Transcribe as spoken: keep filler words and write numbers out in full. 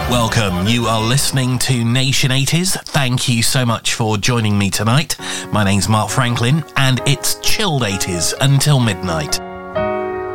Welcome. You are listening to Nation eighties. Thank you so much for joining me tonight. My name's Mark Franklin, and it's chilled eighties until midnight.